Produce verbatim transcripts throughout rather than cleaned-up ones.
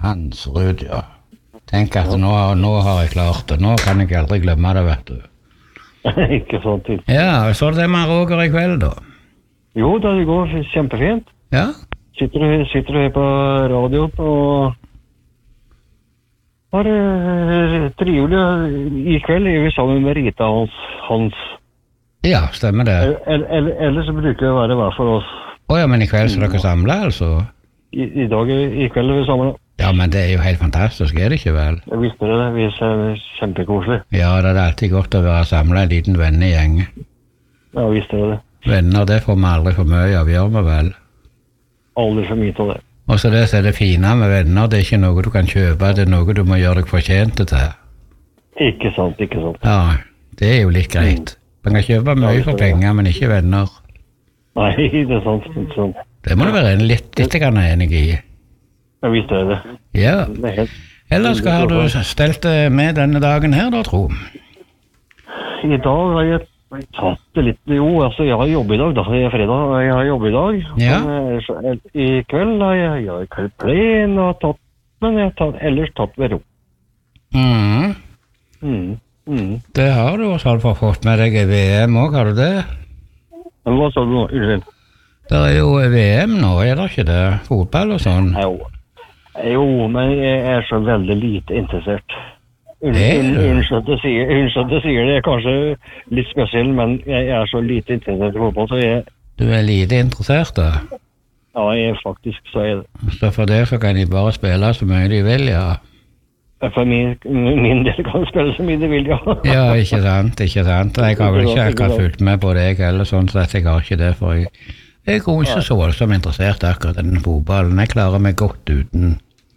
Hansrud, ja. Tenk at nå, nå har jeg klart det. Nå kan jeg aldri glemme det, vet du. Ikke sånn til. Ja, så det med Roger i kveld, da? Jo, det går kjempefint. Ja? Sitter du, sitter du her på radio og har det trivelig. I kveld er vi sammen med Rita Hans. Hans. Ja, stemmer det. Eller, eller, eller så bruker det å være hver for oss. Åja, men i kveld så dere samler, altså? I, i dag, i kveld er vi sammen. Ja, men det er jo helt fantastisk, er det ikke vel? Jeg visste det, vi er kjempekoselig. Ja, det er alltid godt å være samlet en liten vennegjeng. Ja, visste det. Venner, det får vi aldri for mye av, gjør vi vel? Aldri for mye til det. Og så det som er det fine med venner, det er ikke noe du kan kjøpe, det er noe du må gjøre deg fortjent til. Ikke sant, ikke sant. Ja, det er jo litt greit. Man kan kjøpe mye for penger, men ikke venner. Nei, det er sant, ikke sant. Det må du være litt, litt grann enig i. Jeg visste det. Ja. Det er helt... Ellers hva har du stelt det med denne dagen her da, tro? I dag har jeg tatt det litt, jo, altså jeg har jobbet i dag, da er jeg fredag, jeg har jobbet i dag. Ja. Men, så, i kveld har jeg, jeg har kveld plen og tatt, men jeg har tatt, ellers tatt ved ro. Mhm. Mm, mm. Det har du også altså fått med deg i V M også, har du det? Men hva sa du nå? Unnskyld. Det er jo V M nå, er det ikke det? Fotball og sånn? Jo. jo, men jeg er så veldig lite interessert. Er du? Unnskyld at jeg sier, unnskyld at jeg sier det, er kanskje litt spesiell, men jeg er så lite interessert i fotball, så jeg... Du er lite interessert da? Ja, jeg er faktisk, så er det. Så for det så kan de bare spille så mye de vil, ja? For min, min del kan spille så mye de vil, ja. Ja, ikke sant, ikke sant. Jeg har vel ikke akkurat fulgt med på deg eller sånn, så jeg har ikke det, for jeg, jeg er ikke så voldsomt interessert akkurat i den fotballen. Jeg klarer meg godt uten.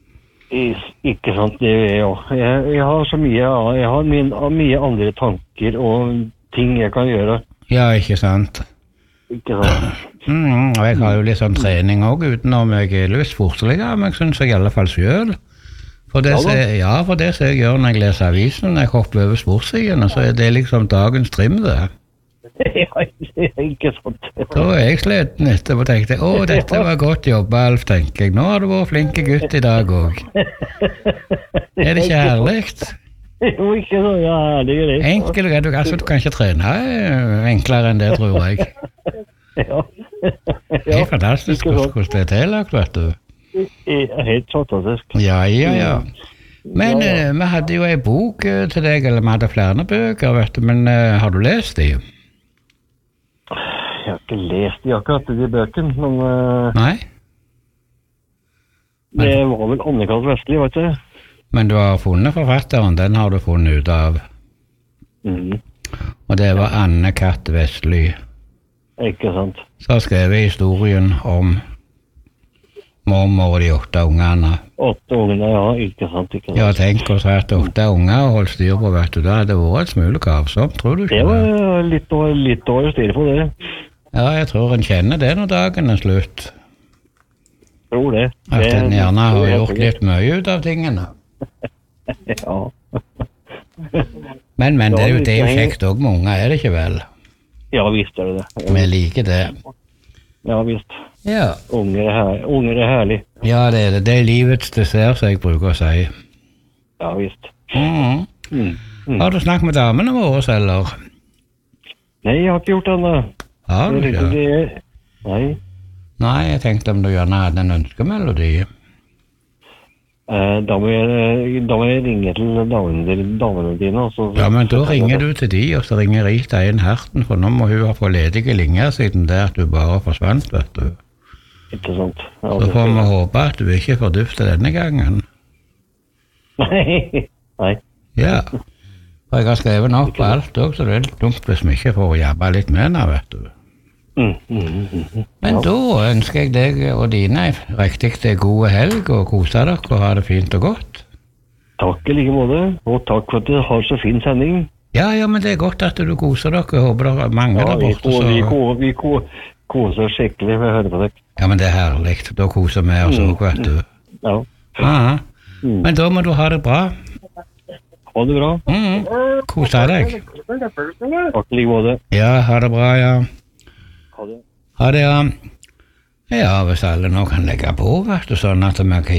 Ikke sant, det er jeg også. Jeg, jeg har så mye, jeg har min, mye andre tanker og ting jeg kan gjøre. Ja, ikke sant. Ikke sant. Mm, og jeg har jo litt sånn trening også, utenom jeg er litt sportslig, men jeg synes jeg i alle fall selv. For det, ja, jeg, ja, for det som jeg gjør når jeg leser avisen, når jeg hopper over sportsidene, så er det liksom dagens trim det. Ja, ikke sant. Da er jeg sliten etterpå og tenkte, å, dette var godt jobbet, Alf, tenker jeg. Nå har du vært flinke gutt i dag også. Er det ikke herligt? Jo, ikke så ja, herlig det. Enkelt, du, altså, du kan ikke trene enklere enn det, tror jeg. Ja. Det er fantastisk hvordan det er tillagt, vet du. Helt fantastisk. Ja, ja, ja. Men ja, ja. Uh, vi hadde jo en bok uh, til deg, eller vi hadde flere bøker, vet du, men uh, har du lest de? Jeg har ikke lest de akkurat, de bøkene, men... Uh, Nei? Men, det var vel Anne-Kat. Vestli, vet du? Men du har funnet forfatteren, den har du funnet ut av. Mhm. Og det var Anne-Kat. Vestli. Ikke sant. Så har skrevet historien om mormor og de åtte ungene. Åtte ungene, ja, ikke sant, ikke sant. Ja, tenk oss at åtte unger og holdt styr på, vet du, da hadde det vært et smule kavsomt, tror du ikke? Det var litt å, litt å styre på det. Ja, jeg tror en kjenner det når dagen er slutt. Tror det. At det, en gjerne har det, gjort litt mye ut av tingene. Ja. Men, men det er jo, det er jo kjekt også med unger, er det ikke vel? Ja, visst er det det. Vi liker det. Ja, visst. Ja. Unger er, her, unger er herlig. Ja, det er det. Det er livets dessert, som jeg bruker å si. Ja, visst. Mm. Mm. Mm. Har du snakket med damene våre, eller? Nei, jeg har ikke gjort det ennå. Har du ikke? Det, nei. Nei, jeg tenkte om du gjerne hadde en ønskemelodi. Eh, da, må jeg, da må jeg ringe til damene, damene dine. Så, ja, men da ringer du til de, og så ringer Rita inn Herten, for nå må hun ha fått ledige linjer siden det at du bare forsvant, vet du. Ikke sant. Ja, så får vi håpe at du ikke får dufte denne gangen. Nei, nei. Ja, for jeg har skrevet nok på alt også, så det er litt dumt hvis vi ikke får jobbe litt med henne, vet du. Mm, mm, mm, mm. Men ja. Da ønsker jeg deg og dine riktig til gode helg og kose dere og ha det fint og godt. Takk i like måte, og takk for at du har så fin sending. Ja, ja, men det er godt at du koser dere, jeg håper det er mange ja, der borte. Ja, vi, ko, vi ko, koser skikkelig ved å høre på deg. Ja, men det er herlig, da koser vi oss også, vet du. Ja. Aha. Mm. Men da må du ha det bra. Ha det bra. Mm. Kose deg. Takk i like måte. Ja, ha det bra, ja. Ha det. Ha det, ja. Ja, hvis alle nå kan legge på, vet du, sånn at vi kan